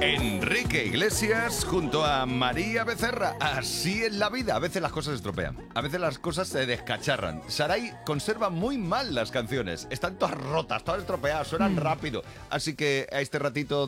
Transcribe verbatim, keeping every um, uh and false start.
Enrique Iglesias junto a María Becerra. Así es la vida. A veces las cosas se estropean. A veces las cosas se descacharran. Sarai conserva muy mal las canciones. Están todas rotas, todas estropeadas, suenan rápido. Así que a este ratito